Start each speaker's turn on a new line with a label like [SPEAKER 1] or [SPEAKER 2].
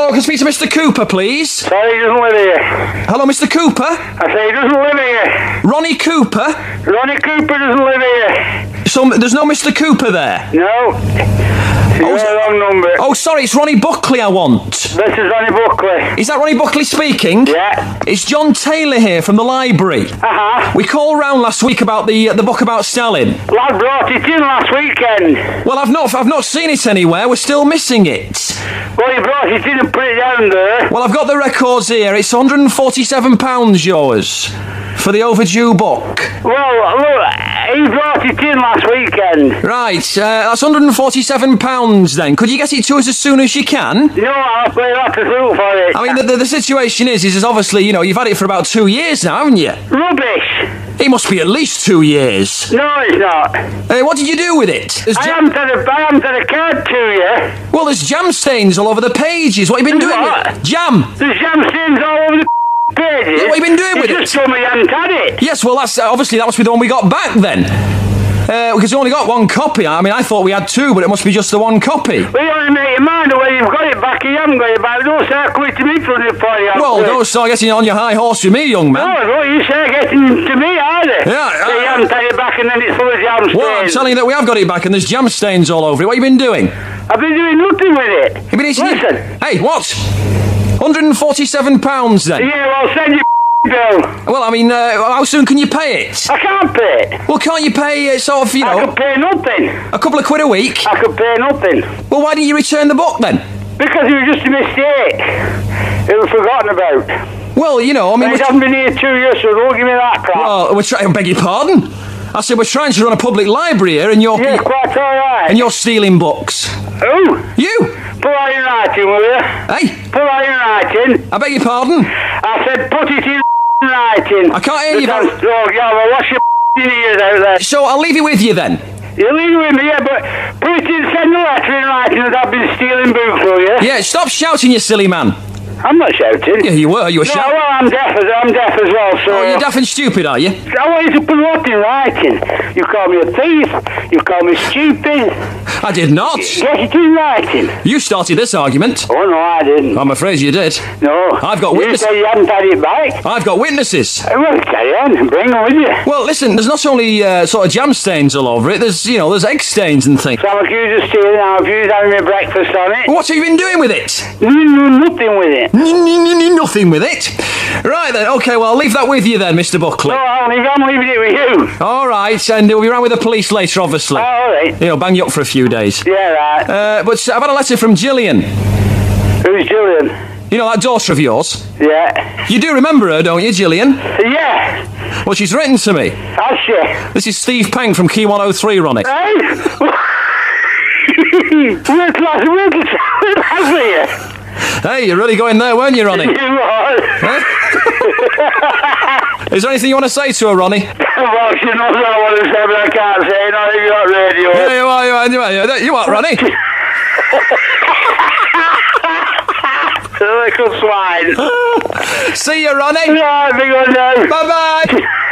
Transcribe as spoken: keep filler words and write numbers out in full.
[SPEAKER 1] Hello, can I speak to Mister Cooper, please?
[SPEAKER 2] Sorry, he doesn't live here.
[SPEAKER 1] Hello, Mister Cooper?
[SPEAKER 2] I say he doesn't live here.
[SPEAKER 1] Ronnie Cooper?
[SPEAKER 2] Ronnie Cooper doesn't live here.
[SPEAKER 1] So, there's no Mister Cooper there?
[SPEAKER 2] No. You got the wrong number.
[SPEAKER 1] Oh, sorry, it's Ronnie Buckley I want.
[SPEAKER 2] This is Ronnie Buckley.
[SPEAKER 1] Is that Ronnie Buckley speaking?
[SPEAKER 2] Yeah.
[SPEAKER 1] It's John Taylor here from the library.
[SPEAKER 2] Uh-huh.
[SPEAKER 1] We called round last week about the uh, the book about Stalin.
[SPEAKER 2] Lad brought it in last weekend.
[SPEAKER 1] Well, I've not I've not seen it anywhere. We're still missing it.
[SPEAKER 2] Well, he brought it in and put it down there.
[SPEAKER 1] Well, I've got the records here. It's one hundred forty-seven pounds yours for the overdue book.
[SPEAKER 2] Well, look, he brought it in last weekend.
[SPEAKER 1] Right, uh, that's one hundred forty-seven pounds then. Could you get it to us as soon as you can?
[SPEAKER 2] No, I'll play that to look for it.
[SPEAKER 1] I mean, the, the, the situation is, is, is obviously, you know, you've had it for about two years now, haven't you?
[SPEAKER 2] Rubbish.
[SPEAKER 1] It must be at least two years.
[SPEAKER 2] No, it's not.
[SPEAKER 1] Uh, what did you do with it? There's
[SPEAKER 2] I
[SPEAKER 1] jam-
[SPEAKER 2] haven't had a, I haven't had a card to you.
[SPEAKER 1] well, there's jam stains all over the pages. What have you been doing
[SPEAKER 2] What?
[SPEAKER 1] with it? Jam.
[SPEAKER 2] There's jam stains all over the pages.
[SPEAKER 1] Yeah, what have you been doing with
[SPEAKER 2] you
[SPEAKER 1] it?
[SPEAKER 2] just told me you hadn't had it.
[SPEAKER 1] Yes, well, that's uh, obviously that must be the one we got back then. Uh, because we only got one copy. I mean, I thought we had two, but it must be just the one copy.
[SPEAKER 2] Well, you only make your mind whether you've got it back or you haven't got it back. Don't start coming to me for it for you.
[SPEAKER 1] Well, don't start getting on your high horse with me, young man.
[SPEAKER 2] No, don't you start getting to me either.
[SPEAKER 1] Yeah,
[SPEAKER 2] So
[SPEAKER 1] uh,
[SPEAKER 2] you haven't had it back and then it's full of jam stains.
[SPEAKER 1] Well, I'm telling you that we have got it back and there's jam stains all over it. What have you been doing?
[SPEAKER 2] I've been doing nothing with it.
[SPEAKER 1] You've been eating
[SPEAKER 2] Listen.
[SPEAKER 1] it? Hey, what? one hundred forty-seven pounds then?
[SPEAKER 2] Yeah, well, send your bill.
[SPEAKER 1] Well, I mean, uh, how soon can you pay it?
[SPEAKER 2] I can't pay it.
[SPEAKER 1] Well, can't you pay uh, sort of, you
[SPEAKER 2] I
[SPEAKER 1] know,
[SPEAKER 2] could pay nothing.
[SPEAKER 1] a couple of quid a week?
[SPEAKER 2] I could pay nothing.
[SPEAKER 1] Well, why didn't you return the book then?
[SPEAKER 2] Because it was just a mistake. It was forgotten about.
[SPEAKER 1] Well, you know, I mean...
[SPEAKER 2] And it
[SPEAKER 1] we're
[SPEAKER 2] hasn't been here two years, so don't give me that crap.
[SPEAKER 1] Well, we're trying... beg your pardon? I said we're trying to run a public library here and you're...
[SPEAKER 2] Yeah, quite alright.
[SPEAKER 1] and you're stealing books.
[SPEAKER 2] Who?
[SPEAKER 1] You!
[SPEAKER 2] Put that in writing, will you?
[SPEAKER 1] Hey,
[SPEAKER 2] Put that in writing.
[SPEAKER 1] I beg your pardon?
[SPEAKER 2] I said put it in writing.
[SPEAKER 1] I can't hear you,
[SPEAKER 2] Because-
[SPEAKER 1] but-
[SPEAKER 2] Oh, yeah, well, wash your ears out there.
[SPEAKER 1] So I'll leave it with you then.
[SPEAKER 2] You leave it with me, yeah, but put it in, send a letter in writing that I've been stealing books, will you?
[SPEAKER 1] Yeah, stop shouting, you silly man.
[SPEAKER 2] I'm not shouting.
[SPEAKER 1] Yeah, you were. You were
[SPEAKER 2] No,
[SPEAKER 1] shouting.
[SPEAKER 2] well, I'm deaf as, I'm deaf as well, so...
[SPEAKER 1] Oh, you're daft and stupid, are you?
[SPEAKER 2] I want you to put what in writing. You call me a thief. You call me stupid.
[SPEAKER 1] I did not.
[SPEAKER 2] Get it in writing.
[SPEAKER 1] You started this argument.
[SPEAKER 2] Oh, no, I didn't.
[SPEAKER 1] I'm afraid you did.
[SPEAKER 2] No.
[SPEAKER 1] I've got
[SPEAKER 2] You
[SPEAKER 1] witnesses.
[SPEAKER 2] said you hadn't had it back.
[SPEAKER 1] I've got witnesses.
[SPEAKER 2] Well, carry on. Bring them with you.
[SPEAKER 1] Well, listen, there's not only uh, sort of jam stains all over it, there's, you know, there's egg stains and things.
[SPEAKER 2] So I'm accused of stealing. I'm accused of having my breakfast on it.
[SPEAKER 1] What have you been doing with it?
[SPEAKER 2] Mm, Nothing with it.
[SPEAKER 1] N- n- n- Nothing with it. Right then, okay, well, I'll leave that with you then, Mister Buckley.
[SPEAKER 2] No, I'll leave, I'm leaving it with you.
[SPEAKER 1] All right, and we'll be round with the police later, obviously.
[SPEAKER 2] Oh, all right.
[SPEAKER 1] You know, bang you up for a few days.
[SPEAKER 2] Yeah, right.
[SPEAKER 1] Uh, but I've had a letter from Gillian.
[SPEAKER 2] Who's Julian?
[SPEAKER 1] You know, that daughter of yours.
[SPEAKER 2] Yeah.
[SPEAKER 1] You do remember her, don't you, Gillian?
[SPEAKER 2] Yeah.
[SPEAKER 1] Well, she's written to me.
[SPEAKER 2] Has she?
[SPEAKER 1] This is Steve Pang from Key one oh three, Ronnie.
[SPEAKER 2] Hey? We're class, we're class here.
[SPEAKER 1] Hey, you're really going there, weren't you, Ronnie?
[SPEAKER 2] You are.
[SPEAKER 1] Is there anything you want to say to her, Ronnie?
[SPEAKER 2] Well, she knows what I want to say, but I can't say it on your radio.
[SPEAKER 1] Yeah, you are, you are, you are. You are, Ronnie.
[SPEAKER 2] Little swine.
[SPEAKER 1] See you, Ronnie.
[SPEAKER 2] Right, big one now.
[SPEAKER 1] Bye-bye.